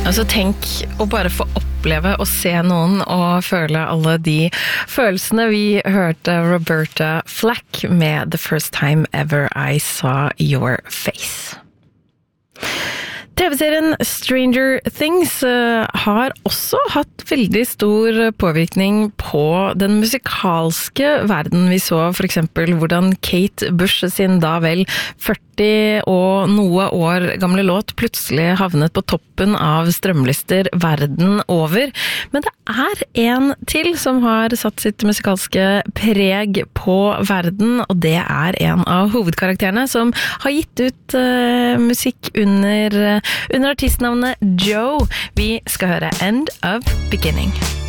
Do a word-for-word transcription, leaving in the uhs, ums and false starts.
Altså tenk å bare få oppleve å se noen og føle alle de følelsene. Vi hørte Roberta Flack med The First Time Ever I Saw Your Face. T V-serien Stranger Things uh, har også hatt veldig stor påvirkning på den musikalske verden. Vi så for eksempel hvordan Kate Bush sin da vel førti og noe år gamle låt plutselig havnet på toppen av strømlister verden over. Men det er en til som har satt sitt musikalske preg på verden, og det er en av hovedkarakterene som har gitt ut uh, musikk under, uh, under artistnavnet Joe. Vi skal høre End of Beginning.